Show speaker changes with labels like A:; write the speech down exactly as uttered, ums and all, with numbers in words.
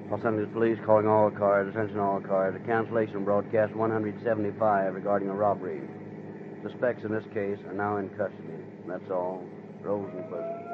A: Los Angeles Police calling all cars, attention all cars, a cancellation broadcast one seventy-five regarding a robbery. Suspects in this case are now in custody. That's all. Rosenquist.